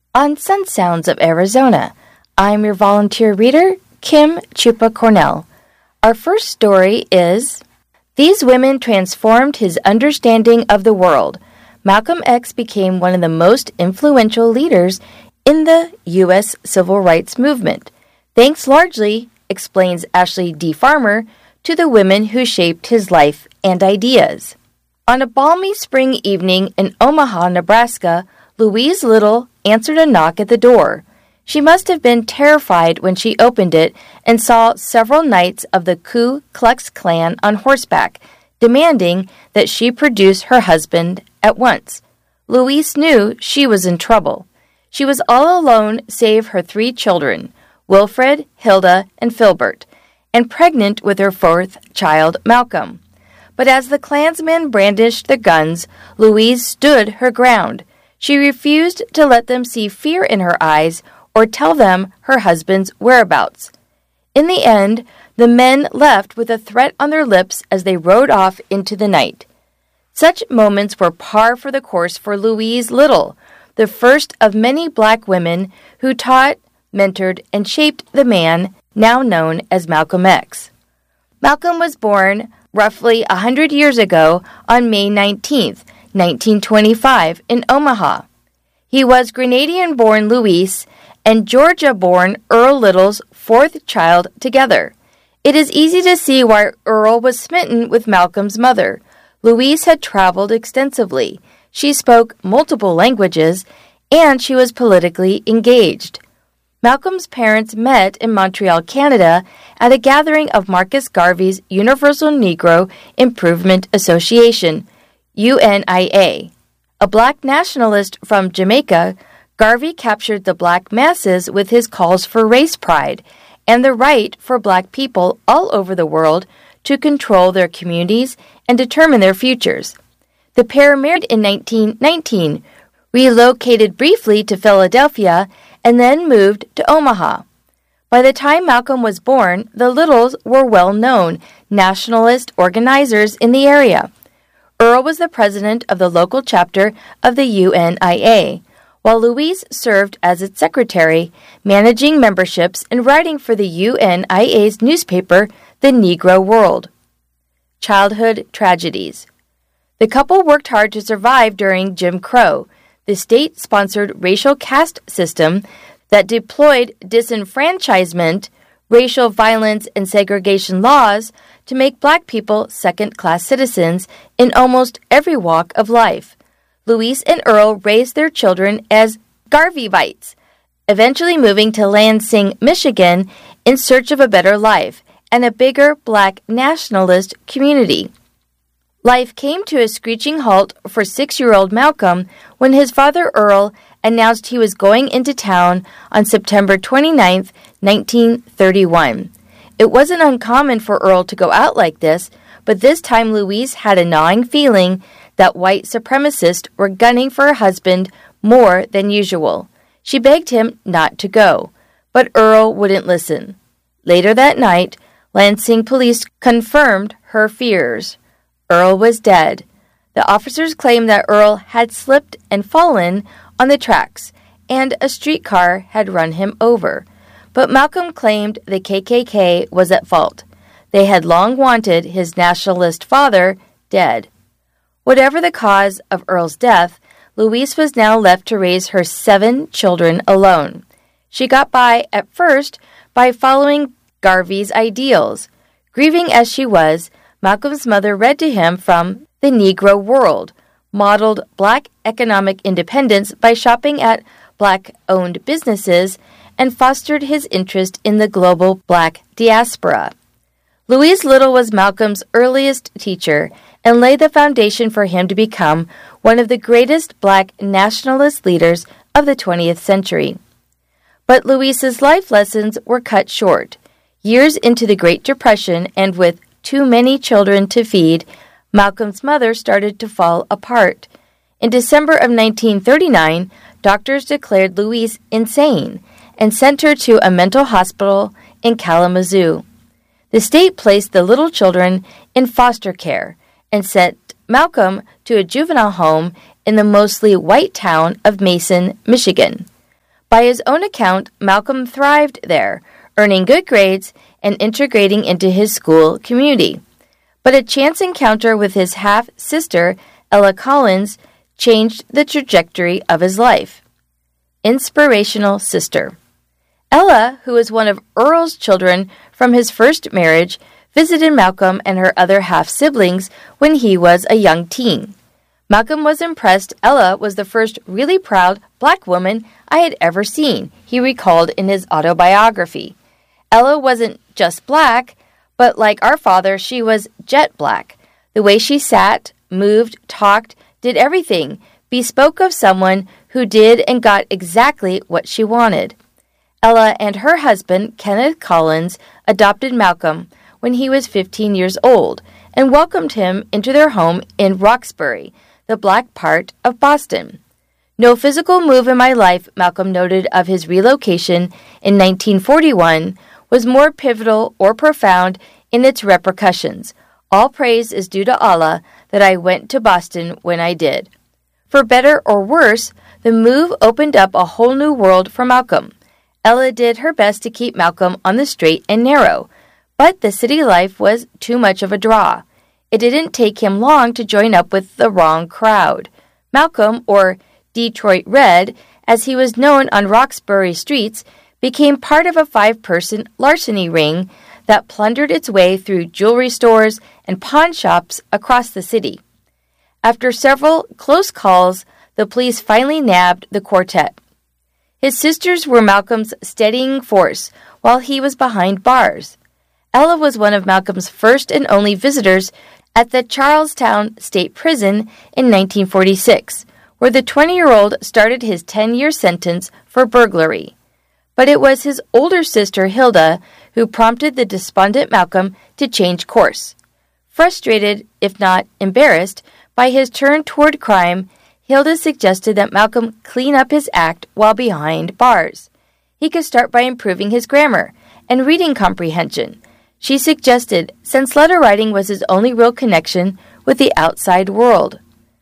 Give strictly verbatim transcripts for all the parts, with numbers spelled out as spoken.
on Sun Sounds of Arizona. I'm your volunteer reader, Kim Chupa Cornell. Our first story is These Women Transformed His Understanding of the World. Malcolm X became one of the most influential leaders in the U S civil rights movement, thanks largely, explains Ashley D. Farmer, to the women who shaped his life and ideas. On a balmy spring evening in Omaha, Nebraska, Louise Little answered a knock at the door. She must have been terrified when she opened it and saw several knights of the Ku Klux Klan on horseback, demanding that she produce her husband at once. Louise knew she was in trouble. She was all alone save her three children, Wilfred, Hilda, and Filbert, and pregnant with her fourth child, Malcolm. But as the Klansmen brandished their guns, Louise stood her ground. She refused to let them see fear in her eyes or tell them her husband's whereabouts. In the end, the men left with a threat on their lips as they rode off into the night. Such moments were par for the course for Louise Little, the first of many black women who taught, mentored, and shaped the man now known as Malcolm X. Malcolm was born roughly one hundred years ago on May nineteenth, nineteen twenty-five, in Omaha. He was Grenadian-born Louise and Georgia-born Earl Little's fourth child together. It is easy to see why Earl was smitten with Malcolm's mother. Louise had traveled extensively. She spoke multiple languages, and she was politically engaged. Malcolm's parents met in Montreal, Canada, at a gathering of Marcus Garvey's Universal Negro Improvement Association, U N I A. A black nationalist from Jamaica, Garvey captured the black masses with his calls for race pride and the right for black people all over the world to control their communities and determine their futures. The pair married in nineteen nineteen, relocated briefly to Philadelphia, and then moved to Omaha. By the time Malcolm was born, the Littles were well-known nationalist organizers in the area. Earl was the president of the local chapter of the U N I A, while Louise served as its secretary, managing memberships and writing for the U N I A's newspaper, The Negro World. Childhood tragedies. The couple worked hard to survive during Jim Crow, the state-sponsored racial caste system that deployed disenfranchisement, racial violence, and segregation laws to make black people second-class citizens in almost every walk of life. Louise and Earl raised their children as Garveyites, eventually moving to Lansing, Michigan, in search of a better life and a bigger black nationalist community. Life came to a screeching halt for six-year-old Malcolm when his father Earl announced he was going into town on September twenty-ninth, nineteen thirty-one. It wasn't uncommon for Earl to go out like this, but this time Louise had a gnawing feeling that white supremacists were gunning for her husband more than usual. She begged him not to go, but Earl wouldn't listen. Later that night, Lansing police confirmed her fears. Earl was dead. The officers claimed that Earl had slipped and fallen on the tracks, and a streetcar had run him over. But Malcolm claimed the K K K was at fault. They had long wanted his nationalist father dead. Whatever the cause of Earl's death, Louise was now left to raise her seven children alone. She got by at first by following Garvey's ideals. Grieving as she was, Malcolm's mother read to him from The Negro World, modeled black economic independence by shopping at black-owned businesses, and fostered his interest in the global black diaspora. Louise Little was Malcolm's earliest teacher and laid the foundation for him to become one of the greatest black nationalist leaders of the twentieth century. But Louise's life lessons were cut short. Years into the Great Depression and with too many children to feed, Malcolm's mother started to fall apart. In December of nineteen thirty-nine, doctors declared Louise insane and sent her to a mental hospital in Kalamazoo. The state placed the little children in foster care and sent Malcolm to a juvenile home in the mostly white town of Mason, Michigan. By his own account, Malcolm thrived there, earning good grades and integrating into his school community. But a chance encounter with his half-sister, Ella Collins, changed the trajectory of his life. Inspirational sister. Ella, who was one of Earl's children from his first marriage, visited Malcolm and her other half-siblings when he was a young teen. Malcolm was impressed Ella was the first really proud black woman I had ever seen, he recalled in his autobiography. Ella wasn't just black, but like our father, she was jet black. The way she sat, moved, talked, did everything, bespoke of someone who did and got exactly what she wanted. Ella and her husband, Kenneth Collins, adopted Malcolm when he was fifteen years old and welcomed him into their home in Roxbury, the black part of Boston. No physical move in my life, Malcolm noted of his relocation in nineteen forty-one, was more pivotal or profound in its repercussions. All praise is due to Allah that I went to Boston when I did. For better or worse, the move opened up a whole new world for Malcolm. Ella did her best to keep Malcolm on the straight and narrow, but the city life was too much of a draw. It didn't take him long to join up with the wrong crowd. Malcolm, or Detroit Red, as he was known on Roxbury streets, became part of a five-person larceny ring that plundered its way through jewelry stores and pawn shops across the city. After several close calls, the police finally nabbed the quartet. His sisters were Malcolm's steadying force while he was behind bars. Ella was one of Malcolm's first and only visitors at the Charlestown State Prison in nineteen forty-six, where the twenty-year-old started his ten-year sentence for burglary. But it was his older sister, Hilda, who prompted the despondent Malcolm to change course. Frustrated, if not embarrassed, by his turn toward crime, Hilda suggested that Malcolm clean up his act while behind bars. He could start by improving his grammar and reading comprehension. She suggested, since letter writing was his only real connection with the outside world.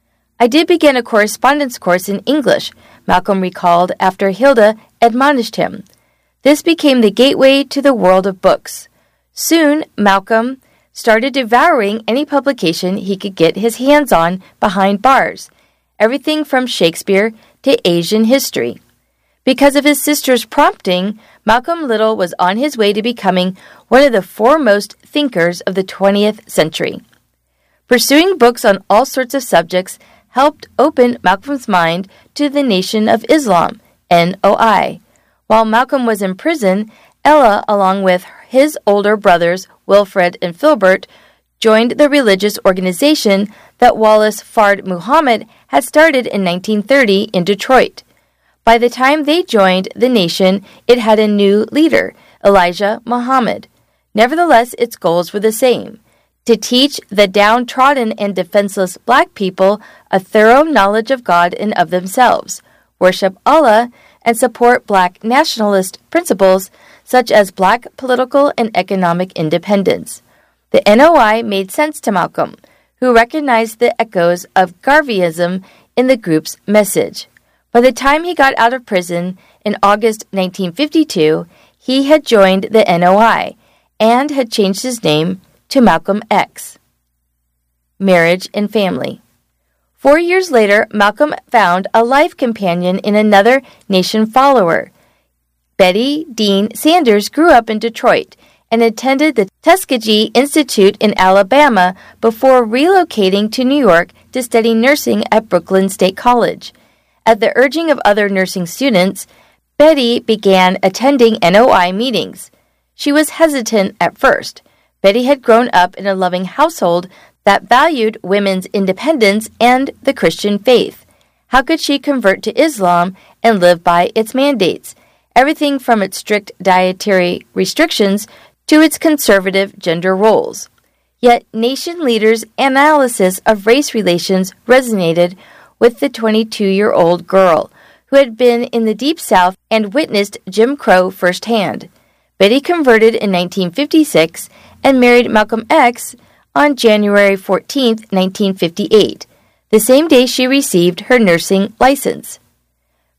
I did begin a correspondence course in English, Malcolm recalled after Hilda admonished him. This became the gateway to the world of books. Soon, Malcolm started devouring any publication he could get his hands on behind bars, everything from Shakespeare to Asian history. Because of his sister's prompting, Malcolm Little was on his way to becoming one of the foremost thinkers of the twentieth century. Pursuing books on all sorts of subjects helped open Malcolm's mind to the Nation of Islam, N O I. While Malcolm was in prison, Ella, along with his older brothers Wilfred and Filbert, joined the religious organization that Wallace Fard Muhammad had started in nineteen thirty in Detroit. By the time they joined the nation, it had a new leader, Elijah Muhammad. Nevertheless, its goals were the same: to teach the downtrodden and defenseless black people a thorough knowledge of God and of themselves, worship Allah, and support black nationalist principles such as black political and economic independence. The N O I made sense to Malcolm, who recognized the echoes of Garveyism in the group's message. By the time he got out of prison in August nineteen fifty-two, he had joined the N O I and had changed his name to Malcolm X. Marriage and family. Four years later, Malcolm found a life companion in another Nation follower. Betty Dean Sanders grew up in Detroit and attended the Tuskegee Institute in Alabama before relocating to New York to study nursing at Brooklyn State College. At the urging of other nursing students, Betty began attending N O I meetings. She was hesitant at first. Betty had grown up in a loving household that valued women's independence and the Christian faith. How could she convert to Islam and live by its mandates, everything from its strict dietary restrictions to its conservative gender roles? Yet nation leaders' analysis of race relations resonated with the twenty-two-year-old girl who had been in the Deep South and witnessed Jim Crow firsthand. Betty converted in nineteen fifty-six and married Malcolm X on January fourteenth, nineteen fifty-eight, the same day she received her nursing license.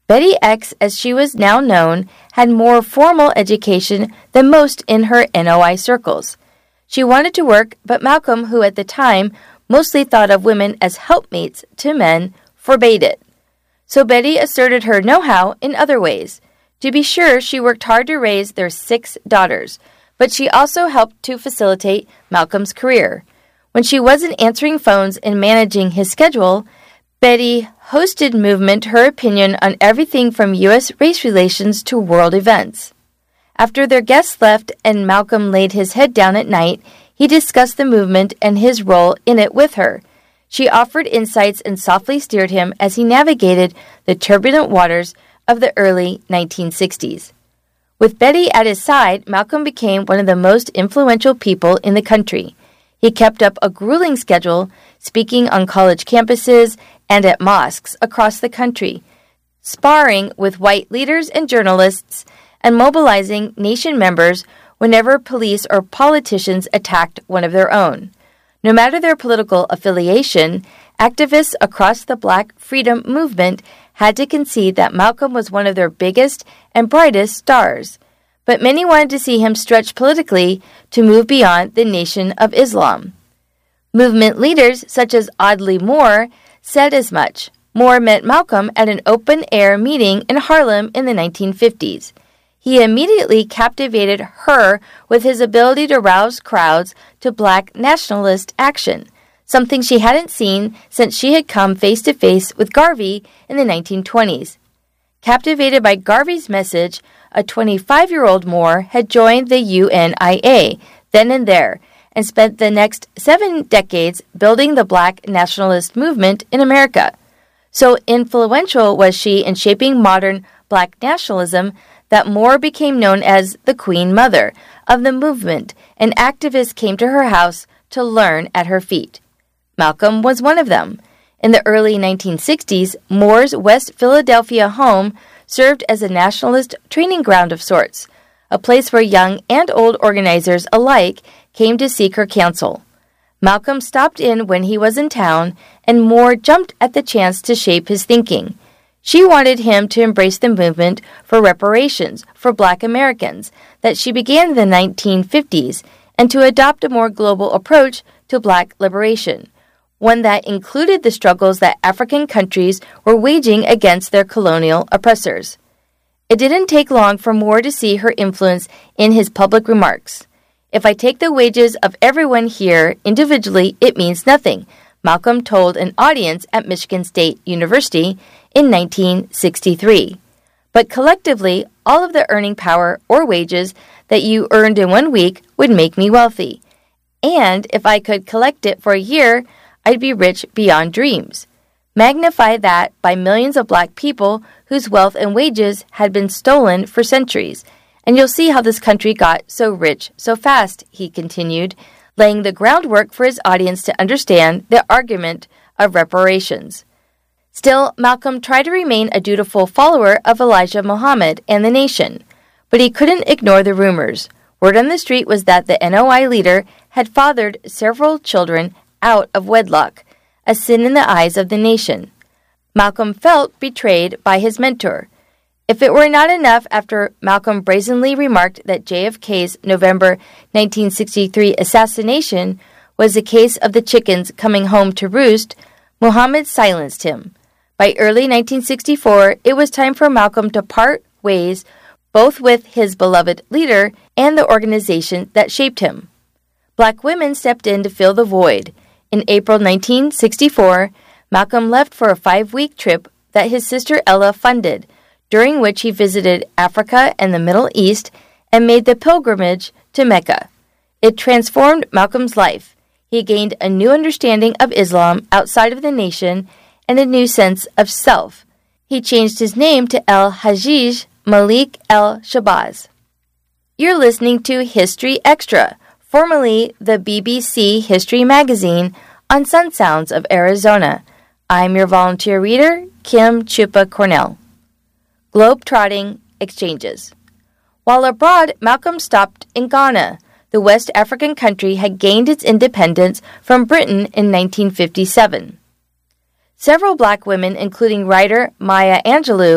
Betty X, as she was now known, had more formal education than most in her N O I circles. She wanted to work, but Malcolm, who at the time mostly thought of women as helpmates to men, forbade it. So Betty asserted her know-how in other ways. To be sure, she worked hard to raise their six daughters, but she also helped to facilitate Malcolm's career. When she wasn't answering phones and managing his schedule, Betty hosted Movement her opinion on everything from U S race relations to world events. After their guests left and Malcolm laid his head down at night, he discussed the movement and his role in it with her. She offered insights and softly steered him as he navigated the turbulent waters of the early nineteen sixties. With Betty at his side, Malcolm became one of the most influential people in the country. He kept up a grueling schedule, speaking on college campuses and at mosques across the country, sparring with white leaders and journalists, and mobilizing nation members whenever police or politicians attacked one of their own. No matter their political affiliation, activists across the Black freedom movement had to concede that Malcolm was one of their biggest and brightest stars. But many wanted to see him stretch politically to move beyond the Nation of Islam. Movement leaders such as Audley Moore said as much. Moore met Malcolm at an open-air meeting in Harlem in the nineteen fifties. He immediately captivated her with his ability to rouse crowds to Black nationalist action, something she hadn't seen since she had come face-to-face with Garvey in the nineteen twenties. Captivated by Garvey's message, a twenty-five-year-old Moore had joined the U N I A then and there, and spent the next seven decades building the Black nationalist movement in America. So influential was she in shaping modern Black nationalism that Moore became known as the Queen Mother of the movement, and activists came to her house to learn at her feet. Malcolm was one of them. In the early nineteen sixties, Moore's West Philadelphia home served as a nationalist training ground of sorts, a place where young and old organizers alike came to seek her counsel. Malcolm stopped in when he was in town, and Moore jumped at the chance to shape his thinking. She wanted him to embrace the movement for reparations for Black Americans that she began in the nineteen fifties and to adopt a more global approach to Black liberation, one that included the struggles that African countries were waging against their colonial oppressors. It didn't take long for Moore to see her influence in his public remarks. "If I take the wages of everyone here individually, it means nothing," Malcolm told an audience at Michigan State University in nineteen sixty-three. "But collectively, all of the earning power or wages that you earned in one week would make me wealthy. And if I could collect it for a year, I'd be rich beyond dreams. Magnify that by millions of Black people whose wealth and wages had been stolen for centuries, and you'll see how this country got so rich so fast," he continued, laying the groundwork for his audience to understand the argument of reparations. Still, Malcolm tried to remain a dutiful follower of Elijah Muhammad and the nation, but he couldn't ignore the rumors. Word on the street was that the N O I leader had fathered several children out of wedlock, a sin in the eyes of the nation. Malcolm felt betrayed by his mentor. If it were not enough after Malcolm brazenly remarked that J F K's November nineteen sixty-three assassination was a case of the chickens coming home to roost, Muhammad silenced him. By early nineteen sixty-four, it was time for Malcolm to part ways both with his beloved leader and the organization that shaped him. Black women stepped in to fill the void. In April nineteen sixty-four, Malcolm left for a five-week trip that his sister Ella funded, during which he visited Africa and the Middle East and made the pilgrimage to Mecca. It transformed Malcolm's life. He gained a new understanding of Islam outside of the nation and a new sense of self. He changed his name to El-Hajj Malik El-Shabazz. You're listening to History Extra, formerly the B B C History Magazine, on Sun Sounds of Arizona. I'm your volunteer reader, Kim Chupa Cornell. Globe-trotting exchanges. While abroad, Malcolm stopped in Ghana. The West African country had gained its independence from Britain in nineteen fifty-seven. Several Black women, including writer Maya Angelou,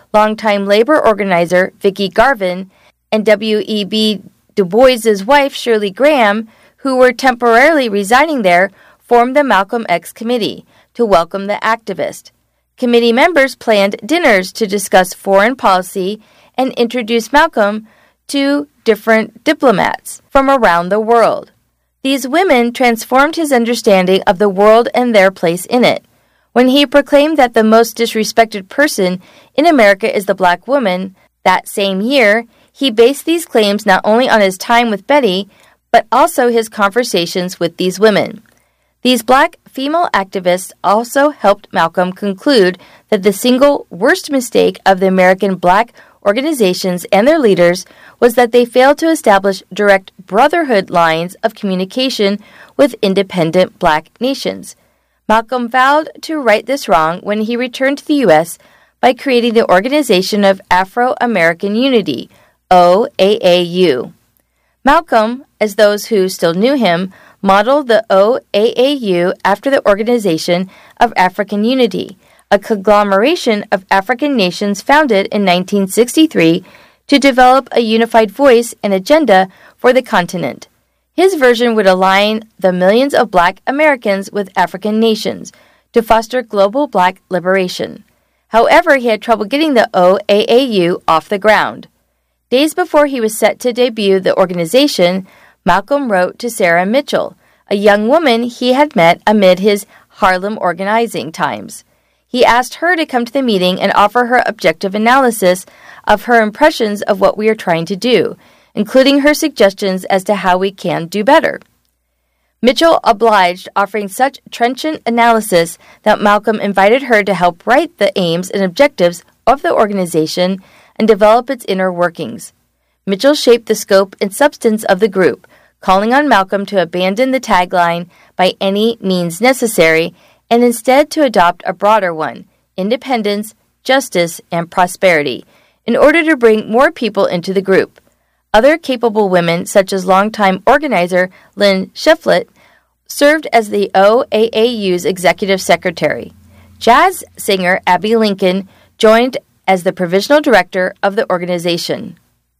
longtime labor organizer Vicki Garvin, and W E B Du Bois's wife Shirley Graham, who were temporarily residing there, formed the Malcolm X Committee to welcome the activist. Committee members planned dinners to discuss foreign policy and introduce Malcolm to different diplomats from around the world. These women transformed his understanding of the world and their place in it. When he proclaimed that the most disrespected person in America is the black woman, that same year, he based these claims not only on his time with Betty, but also his conversations with these women. These black female activists also helped Malcolm conclude that the single worst mistake of the American black organizations and their leaders was that they failed to establish direct brotherhood lines of communication with independent black nations. Malcolm vowed to right this wrong when he returned to the U S by creating the Organization of Afro-American Unity, O A A U. Malcolm, as those who still knew him, modeled the O A A U after the Organization of African Unity, a conglomeration of African nations founded in nineteen sixty-three to develop a unified voice and agenda for the continent. His version would align the millions of black Americans with African nations to foster global black liberation. However, he had trouble getting the O A A U off the ground. Days before he was set to debut the organization, Malcolm wrote to Sarah Mitchell, a young woman he had met amid his Harlem organizing times. He asked her to come to the meeting and offer her objective analysis of her impressions of what we are trying to do, including her suggestions as to how we can do better. Mitchell obliged, offering such trenchant analysis that Malcolm invited her to help write the aims and objectives of the organization and develop its inner workings. Mitchell shaped the scope and substance of the group, calling on Malcolm to abandon the tagline, "by any means necessary," and instead to adopt a broader one, independence, justice, and prosperity, in order to bring more people into the group. Other capable women, such as longtime organizer Lynn Shiflett, served as the O A A U's executive secretary. Jazz singer Abby Lincoln joined as the provisional director of the organization.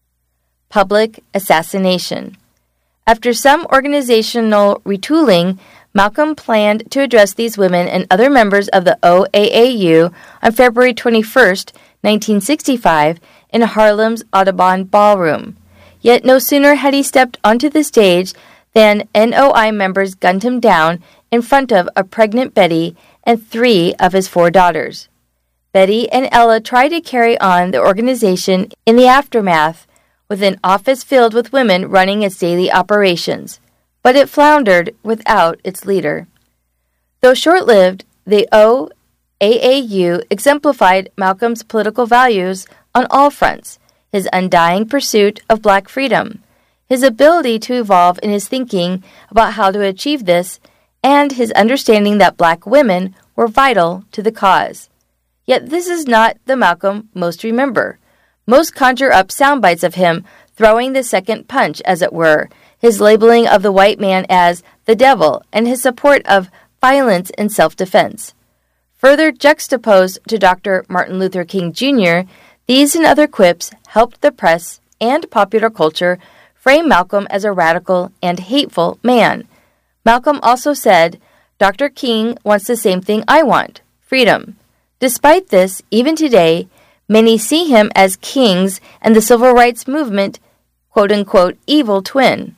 Public assassination. After some organizational retooling, Malcolm planned to address these women and other members of the O A A U on February twenty-first, nineteen sixty-five, in Harlem's Audubon Ballroom. Yet no sooner had he stepped onto the stage than N O I members gunned him down in front of a pregnant Betty and three of his four daughters. Betty and Ella tried to carry on the organization in the aftermath with an office filled with women running its daily operations, but it floundered without its leader. Though short-lived, the O A A U exemplified Malcolm's political values on all fronts: his undying pursuit of black freedom, his ability to evolve in his thinking about how to achieve this, and his understanding that black women were vital to the cause. Yet this is not the Malcolm most remember. Most conjure up sound bites of him throwing the second punch, as it were, his labeling of the white man as the devil, and his support of violence and self-defense. Further juxtaposed to Doctor Martin Luther King Junior, these and other quips helped the press and popular culture frame Malcolm as a radical and hateful man. Malcolm also said, "Doctor King wants the same thing I want, freedom." Despite this, even today, many see him as King's and the civil rights movement, quote-unquote, evil twin.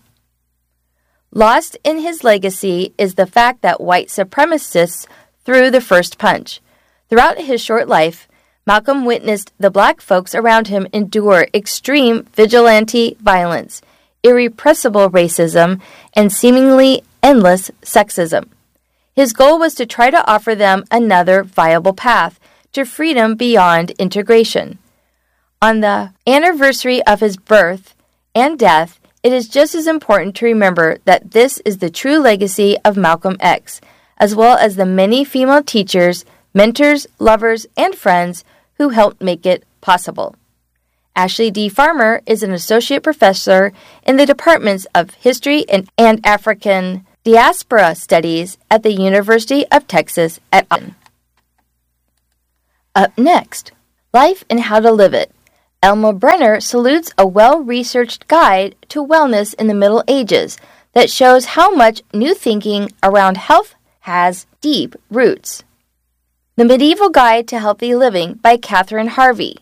Lost in his legacy is the fact that white supremacists threw the first punch. Throughout his short life, Malcolm witnessed the black folks around him endure extreme vigilante violence, irrepressible racism, and seemingly endless sexism. His goal was to try to offer them another viable path to freedom beyond integration. On the anniversary of his birth and death, it is just as important to remember that this is the true legacy of Malcolm X, as well as the many female teachers, mentors, lovers, and friends who helped make it possible. Ashley D. Farmer is an associate professor in the departments of History and, and African Diaspora Studies at the University of Texas at Austin. Up next, Life and How to Live It. Elma Brenner salutes a well-researched guide to wellness in the Middle Ages that shows how much new thinking around health has deep roots. The Medieval Guide to Healthy Living by Catherine Harvey.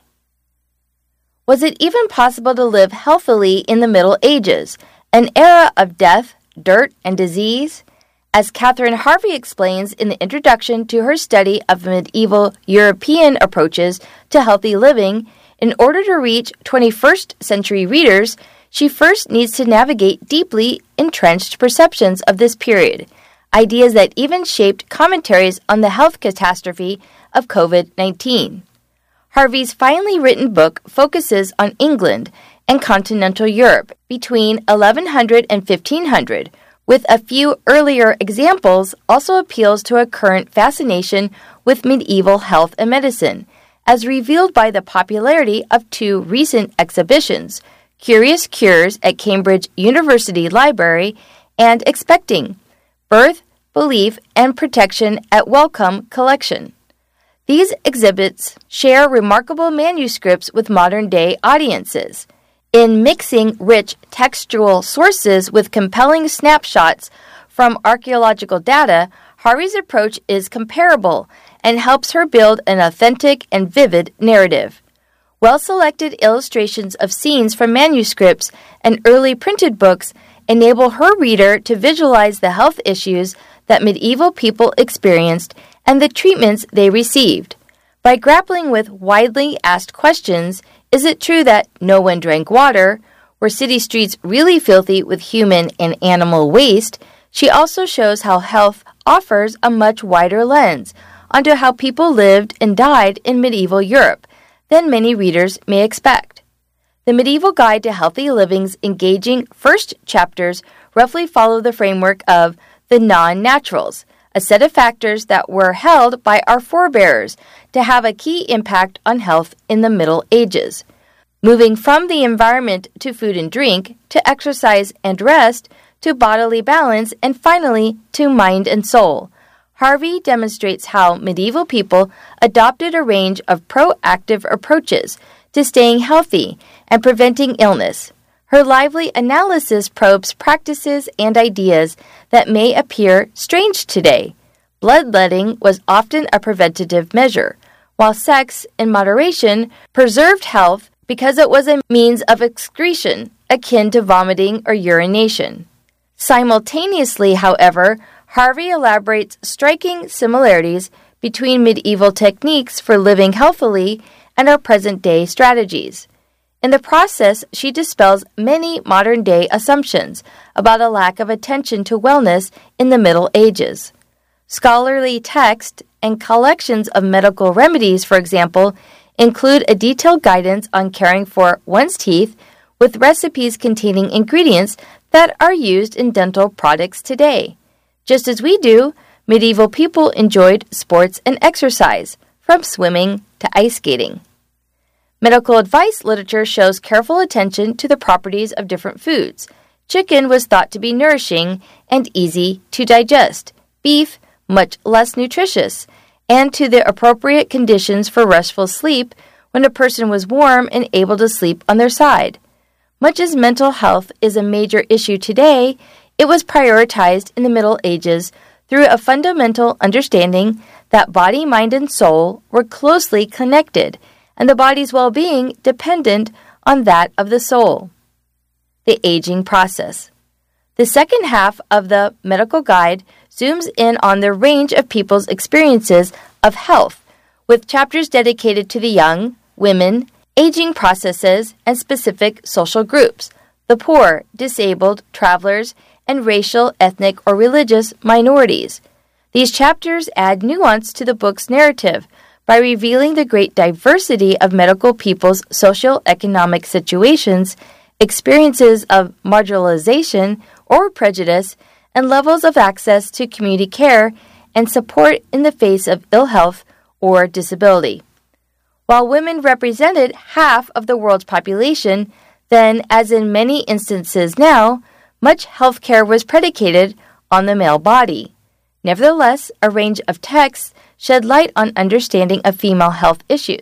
Was it even possible to live healthily in the Middle Ages, an era of death, dirt, and disease? As Catherine Harvey explains in the introduction to her study of medieval European approaches to healthy living, in order to reach twenty-first century readers, she first needs to navigate deeply entrenched perceptions of this period, ideas that even shaped commentaries on the health catastrophe of COVID nineteen. Harvey's finely written book focuses on England and continental Europe between eleven hundred and fifteen hundred, with a few earlier examples, also appeals to a current fascination with medieval health and medicine, as revealed by the popularity of two recent exhibitions, Curious Cures at Cambridge University Library and Expecting, Birth, Belief, and Protection at Wellcome Collection. These exhibits share remarkable manuscripts with modern-day audiences. In mixing rich textual sources with compelling snapshots from archaeological data, Harvey's approach is comparable and helps her build an authentic and vivid narrative. Well-selected illustrations of scenes from manuscripts and early printed books enable her reader to visualize the health issues that medieval people experienced and the treatments they received. By grappling with widely asked questions, is it true that no one drank water? Were city streets really filthy with human and animal waste? She also shows how health offers a much wider lens onto how people lived and died in medieval Europe than many readers may expect. The Medieval Guide to Healthy Living's engaging first chapters roughly follow the framework of the non-naturals, a set of factors that were held by our forebears to have a key impact on health in the Middle Ages. Moving from the environment to food and drink, to exercise and rest, to bodily balance, and finally to mind and soul, Harvey demonstrates how medieval people adopted a range of proactive approaches to staying healthy and preventing illness. Her lively analysis probes practices and ideas that may appear strange today. Bloodletting was often a preventative measure, while sex, in moderation, preserved health because it was a means of excretion akin to vomiting or urination. Simultaneously, however, Harvey elaborates striking similarities between medieval techniques for living healthily and our present-day strategies. In the process, she dispels many modern-day assumptions about a lack of attention to wellness in the Middle Ages. Scholarly text and collections of medical remedies, for example, include a detailed guidance on caring for one's teeth with recipes containing ingredients that are used in dental products today. Just as we do, medieval people enjoyed sports and exercise, from swimming to ice skating. Medical advice literature shows careful attention to the properties of different foods. Chicken was thought to be nourishing and easy to digest, beef much less nutritious, and to the appropriate conditions for restful sleep when a person was warm and able to sleep on their side. Much as mental health is a major issue today, it was prioritized in the Middle Ages through a fundamental understanding that body, mind, and soul were closely connected, and the body's well-being dependent on that of the soul. The aging process. The second half of the medical guide zooms in on the range of people's experiences of health, with chapters dedicated to the young, women, aging processes, and specific social groups, the poor, disabled, travelers, and racial, ethnic, or religious minorities. These chapters add nuance to the book's narrative by revealing the great diversity of medical people's socio-economic situations, experiences of marginalization or prejudice, and levels of access to community care and support in the face of ill health or disability. While women represented half of the world's population, then, as in many instances now, much health care was predicated on the male body. Nevertheless, a range of texts shed light on understanding of female health issues,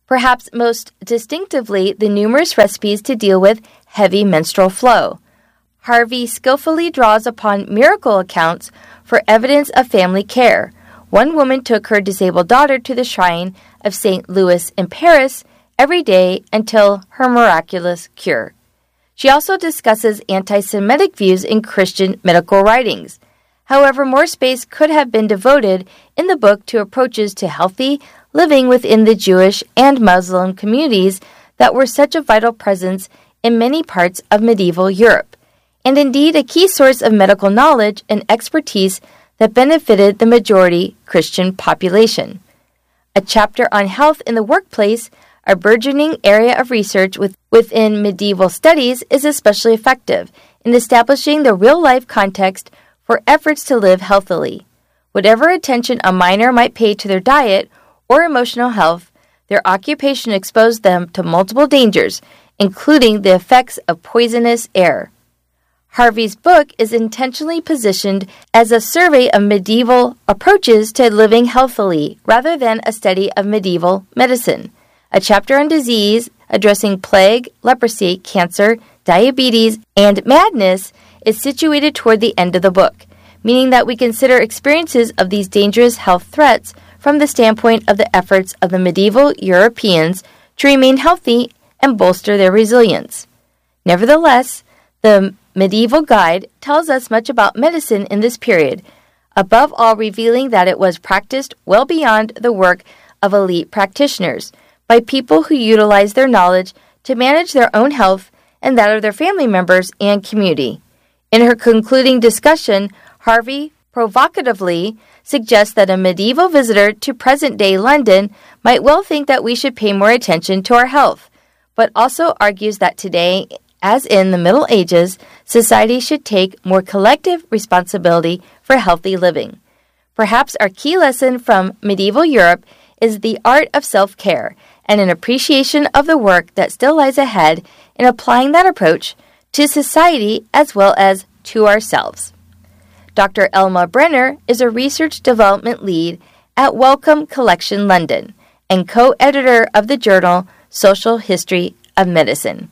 perhaps most distinctively the numerous recipes to deal with heavy menstrual flow. Harvey skillfully draws upon miracle accounts for evidence of family care. One woman took her disabled daughter to the shrine of Saint Louis in Paris every day until her miraculous cure. She also discusses anti-Semitic views in Christian medical writings. However, more space could have been devoted in the book to approaches to healthy living within the Jewish and Muslim communities that were such a vital presence in many parts of medieval Europe, and indeed a key source of medical knowledge and expertise that benefited the majority Christian population. A chapter on health in the workplace, a burgeoning area of research with, within medieval studies, is especially effective in establishing the real-life context for efforts to live healthily. Whatever attention a miner might pay to their diet or emotional health, their occupation exposed them to multiple dangers, including the effects of poisonous air. Harvey's book is intentionally positioned as a survey of medieval approaches to living healthily rather than a study of medieval medicine. A chapter on disease addressing plague, leprosy, cancer, diabetes, and madness is situated toward the end of the book, meaning that we consider experiences of these dangerous health threats from the standpoint of the efforts of the medieval Europeans to remain healthy and bolster their resilience. Nevertheless, the medieval guide tells us much about medicine in this period, above all revealing that it was practiced well beyond the work of elite practitioners, by people who utilized their knowledge to manage their own health and that of their family members and community. In her concluding discussion, Harvey provocatively suggests that a medieval visitor to present-day London might well think that we should pay more attention to our health, but also argues that today, as in the Middle Ages, society should take more collective responsibility for healthy living. Perhaps our key lesson from medieval Europe is the art of self-care and an appreciation of the work that still lies ahead in applying that approach to society as well as to ourselves. Doctor Elma Brenner is a research development lead at Wellcome Collection London and co-editor of the journal Social History of Medicine.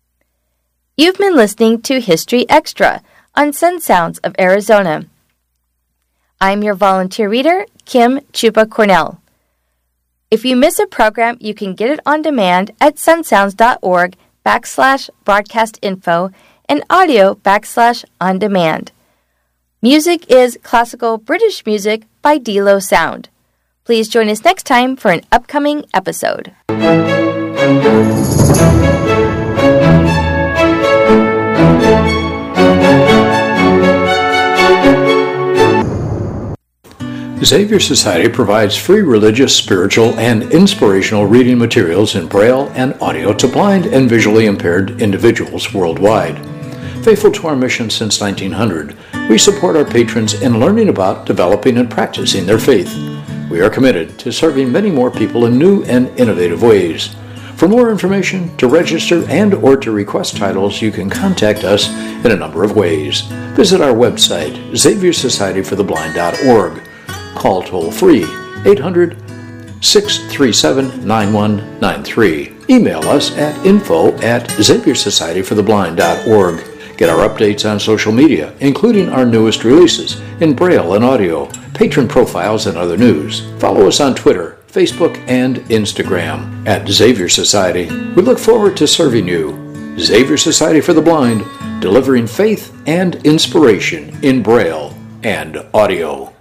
You've been listening to History Extra on Sun Sounds of Arizona. I'm your volunteer reader, Kim Chupa Cornell. If you miss a program, you can get it on demand at sunsounds.org backslash broadcast info and audio backslash on demand. Music is classical British music by D-Lo Sound. Please join us next time for an upcoming episode. Xavier Society provides free religious, spiritual, and inspirational reading materials in Braille and audio to blind and visually impaired individuals worldwide. Faithful to our mission since nineteen hundred, we support our patrons in learning about, developing, and practicing their faith. We are committed to serving many more people in new and innovative ways. For more information, to register, and or to request titles, you can contact us in a number of ways. Visit our website, xavier society for the blind dot org. Call toll-free eight hundred, six three seven, nine one nine three. Email us at info at xavier society for the blind dot org. Get our updates on social media, including our newest releases in Braille and audio, patron profiles, and other news. Follow us on Twitter, Facebook, and Instagram at Xavier Society. We look forward to serving you. Xavier Society for the Blind, delivering faith and inspiration in Braille and audio.